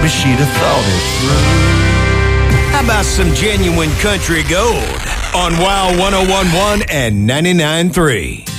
maybe she'd have thought it through. How about some genuine country gold on WOW 1011 and 99.3?